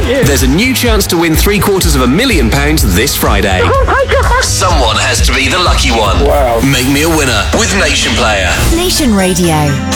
aren't you? There's a new chance to win £750,000 this Friday. Oh my God. Someone has to be the lucky one. Wow. Make me a winner with Nation Player. Nation Radio.